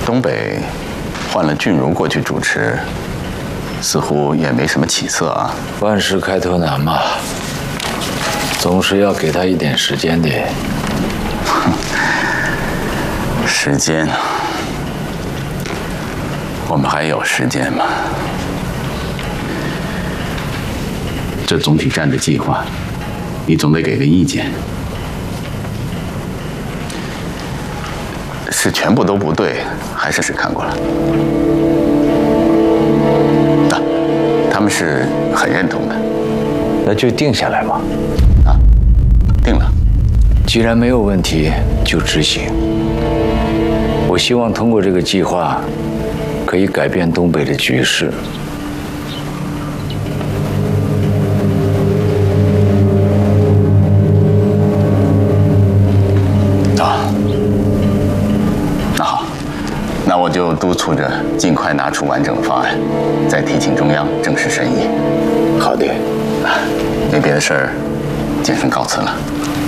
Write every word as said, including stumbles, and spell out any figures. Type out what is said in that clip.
东北换了俊如过去主持，似乎也没什么起色啊。 万事开头难嘛，总是要给他一点时间的。 时间，我们还有时间吗？这总体战的计划，你总得给个意见。是全部都不对，还是只看过了？啊，他们是很认同的。 那就定下来嘛。 啊，定了。 既然没有问题，就执行。我希望通过这个计划，可以改变东北的局势。 那我就督促着尽快拿出完整的方案，再提请中央正式审议。 好的， 没别的事儿，谨慎告辞了。